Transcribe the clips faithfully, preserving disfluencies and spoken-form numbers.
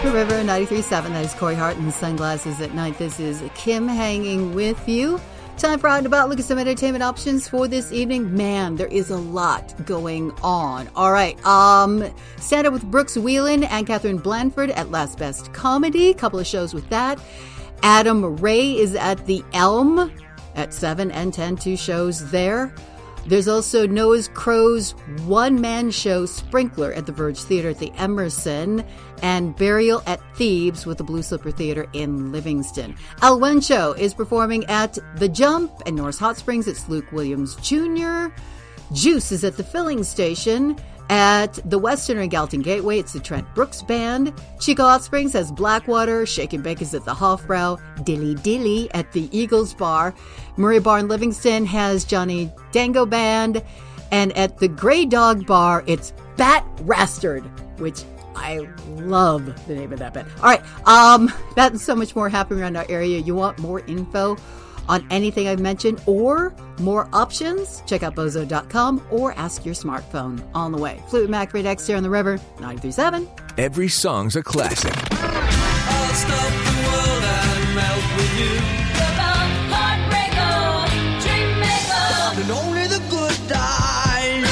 The River ninety-three point seven. That is Corey Hart and Sunglasses at Night. This is Kim hanging with you. Time for Out and About. Look at some entertainment options for this evening. Man, there is a lot going on. All right. Um, Stand Up with Brooks Wheelan and Catherine Blanford at Last Best Comedy. Couple of shows with that. Adam Ray is at the Elm at seven and ten. Two shows there. There's also Noah's Crow's one-man show Sprinkler at the Verge Theater at the Emerson, and Burial at Thebes with the Blue Slipper Theater in Livingston. Al Wencho is performing at The Jump and Norris Hot Springs. It's Luke Williams Junior Juice is at the Filling Station at the Westerner and Galton Gateway. It's the Trent Brooks Band. Chico Hot Springs has Blackwater. Shake and Bake is at the Hofbrau. Dilly Dilly at the Eagles Bar. Murray Bar in Livingston has Johnny Dango Band. And at the Grey Dog Bar, it's Bat Rastard, which I love the name of that band. All right, um, that and so much more happening around our area. You want more info on anything I've mentioned or more options? Check out bozo dot com or ask your smartphone. On the way. Fleetwood Mac, Ray Dexter on the River, ninety-three point seven. Every song's a classic. I'll stop the world and melt with you. The heartbreaker, dream maker. And only the good die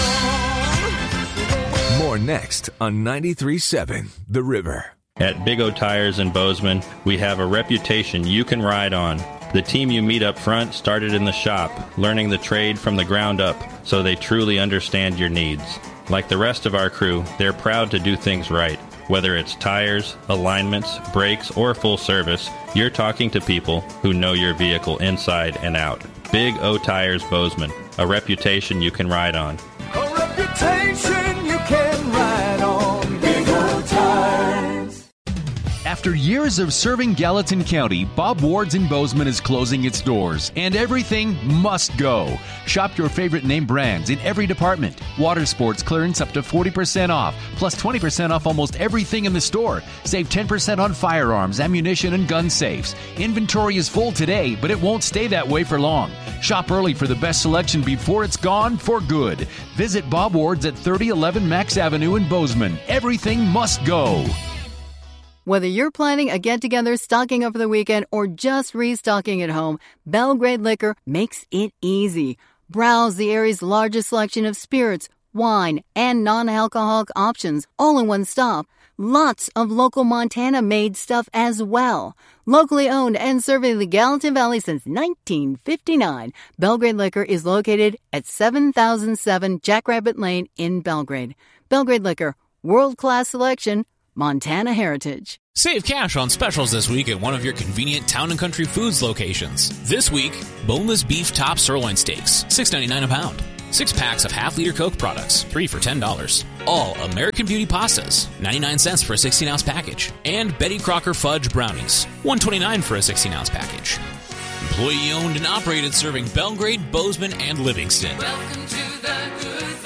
young. More next on ninety-three point seven, The River. At Big O Tires in Bozeman, we have a reputation you can ride on. The team you meet up front started in the shop, learning the trade from the ground up, so they truly understand your needs. Like the rest of our crew, they're proud to do things right. Whether it's tires, alignments, brakes, or full service, you're talking to people who know your vehicle inside and out. Big O Tires Bozeman, a reputation you can ride on. A reputation you can ride on. Big O Tires. After years of serving Gallatin County, Bob Ward's in Bozeman is closing its doors, and everything must go. Shop your favorite name brands in every department. Water sports clearance up to forty percent off, plus twenty percent off almost everything in the store. Save ten percent on firearms, ammunition, and gun safes. Inventory is full today, but it won't stay that way for long. Shop early for the best selection before it's gone for good. Visit Bob Ward's at thirty eleven Max Avenue in Bozeman. Everything must go. Whether you're planning a get-together, stocking over the weekend, or just restocking at home, Belgrade Liquor makes it easy. Browse the area's largest selection of spirits, wine, and non-alcoholic options, all in one stop. Lots of local Montana-made stuff as well. Locally owned and serving the Gallatin Valley since nineteen fifty-nine, Belgrade Liquor is located at seven thousand seven Jackrabbit Lane in Belgrade. Belgrade Liquor, world-class selection, Montana heritage. Save cash on specials this week at one of your convenient Town and Country Foods locations. This week, boneless beef top sirloin steaks, six ninety-nine a pound. Six packs of half-liter Coke products, three for ten dollars. All American Beauty pastas, ninety-nine cents for a sixteen ounce package. And Betty Crocker fudge brownies, one twenty-nine for a sixteen ounce package. Employee owned and operated, serving Belgrade, Bozeman, and Livingston. Welcome to the good fight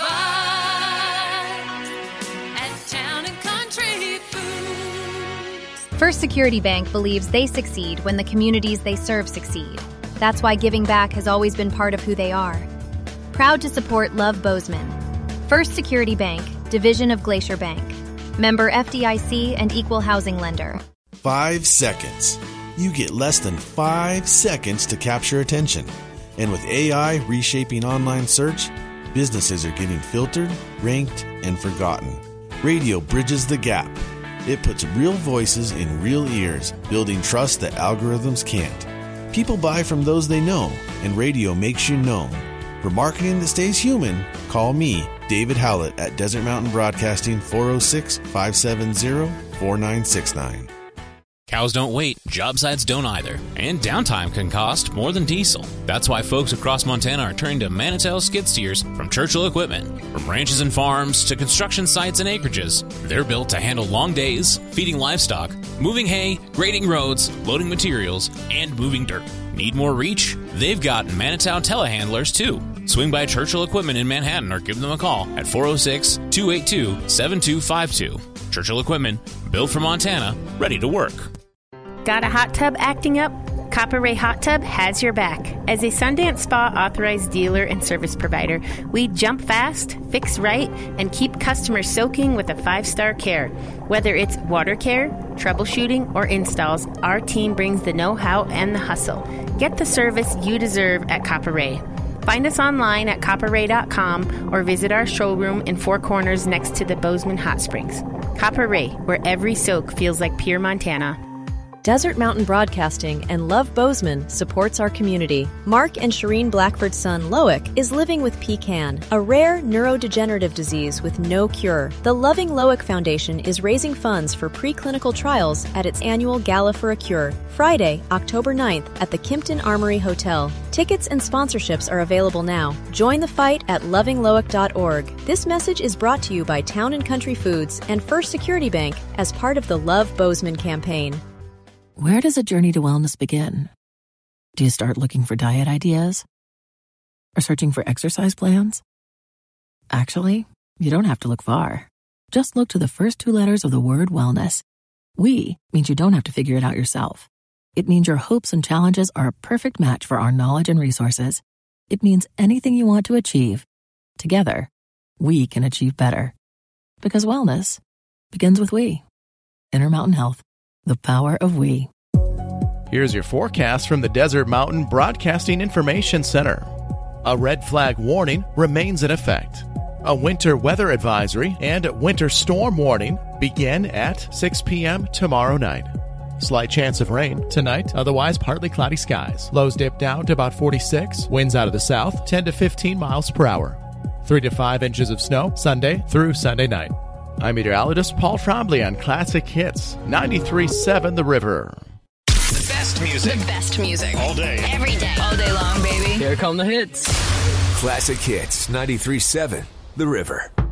at Town and Country Foods. First Security Bank believes they succeed when the communities they serve succeed. That's why giving back has always been part of who they are. Proud to support Love Bozeman. First Security Bank, division of Glacier Bank. Member F D I C and equal housing lender. Five seconds. You get less than five seconds to capture attention. And with A I reshaping online search, businesses are getting filtered, ranked, and forgotten. Radio bridges the gap. It puts real voices in real ears, building trust that algorithms can't. People buy from those they know, and radio makes you known. For marketing that stays human, call me, David Howlett, at Desert Mountain Broadcasting, four oh six, five seven zero, four nine six nine. Cows don't wait, job sites don't either, and downtime can cost more than diesel. That's why folks across Montana are turning to Manitou skid steers from Churchill Equipment. From ranches and farms to construction sites and acreages, they're built to handle long days, feeding livestock, moving hay, grading roads, loading materials, and moving dirt. Need more reach? They've got Manitou telehandlers too. Swing by Churchill Equipment in Manhattan or give them a call at four oh six, two eight two, seven two five two. Churchill Equipment, built for Montana, ready to work. Got a hot tub acting up? Copper Ray Hot Tub has your back. As a Sundance Spa authorized dealer and service provider, we jump fast, fix right, and keep customers soaking with a five-star care. Whether it's water care, troubleshooting, or installs, our team brings the know-how and the hustle. Get the service you deserve at Copper Ray. Find us online at copper ray dot com or visit our showroom in Four Corners next to the Bozeman Hot Springs. Copper Ray, where every soak feels like pure Montana. Desert Mountain Broadcasting and Love Bozeman supports our community. Mark and Shireen Blackford's son, Loic, is living with P C A N, a rare neurodegenerative disease with no cure. The Loving Loic Foundation is raising funds for preclinical trials at its annual Gala for a Cure, Friday, October ninth at the Kimpton Armory Hotel. Tickets and sponsorships are available now. Join the fight at loving loic dot org. This message is brought to you by Town and Country Foods and First Security Bank as part of the Love Bozeman campaign. Where does a journey to wellness begin? Do you start looking for diet ideas? Or searching for exercise plans? Actually, you don't have to look far. Just look to the first two letters of the word wellness. We means you don't have to figure it out yourself. It means your hopes and challenges are a perfect match for our knowledge and resources. It means anything you want to achieve, together, we can achieve better. Because wellness begins with we. Intermountain Health. The power of we. Here's your forecast from the Desert Mountain Broadcasting Information Center. A red flag warning remains in effect. A winter weather advisory and winter storm warning begin at six p.m. tomorrow night. Slight chance of rain tonight, otherwise partly cloudy skies. Lows dip down to about forty-six. Winds out of the south, ten to fifteen miles per hour. three to five inches of snow Sunday through Sunday night. I'm meteorologist Paul Trombley on Classic Hits, ninety-three point seven The River. The best music. The best music. All day. Every day. All day long, baby. Here come the hits. Classic Hits, ninety-three point seven The River.